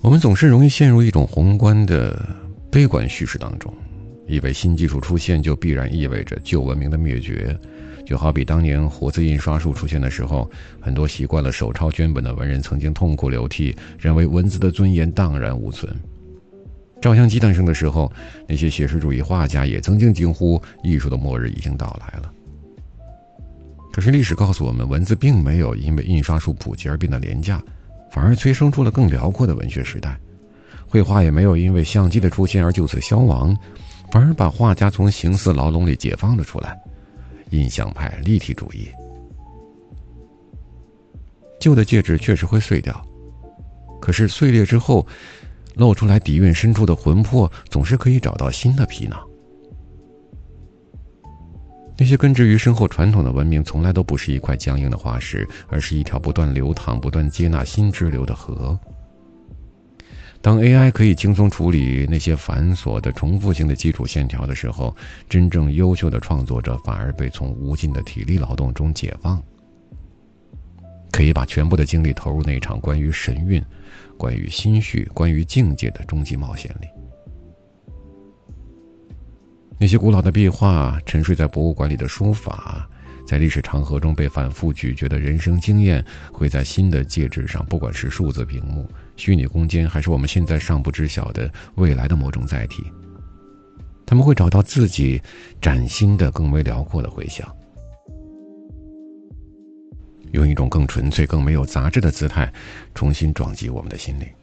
我们总是容易陷入一种宏观的悲观叙事当中，以为新技术出现就必然意味着旧文明的灭绝。就好比当年活字印刷术出现的时候，很多习惯了手抄绢本的文人曾经痛哭流涕，认为文字的尊严荡然无存。照相机诞生的时候，那些写实主义画家也曾经惊呼艺术的末日已经到来了。可是历史告诉我们，文字并没有因为印刷术普及而变得廉价，反而催生出了更辽阔的文学时代。绘画也没有因为相机的出现而就此消亡，反而把画家从形似牢笼里解放了出来。印象派、立体主义。旧的戒指确实会碎掉，可是碎裂之后露出来底蕴深处的魂魄，总是可以找到新的皮囊。那些根植于深厚传统的文明，从来都不是一块僵硬的化石，而是一条不断流淌、不断接纳新支流的河。当 AI 可以轻松处理那些繁琐的重复性的基础线条的时候，真正优秀的创作者反而被从无尽的体力劳动中解放，可以把全部的精力投入那场关于神韵、关于心绪、关于境界的终极冒险里。那些古老的壁画，沉睡在博物馆里的书法，在历史长河中被反复咀嚼的人生经验，会在新的介质上，不管是数字屏幕、虚拟空间，还是我们现在尚不知晓的未来的某种载体，他们会找到自己崭新的、更为辽阔的回响，用一种更纯粹、更没有杂质的姿态，重新撞击我们的心灵。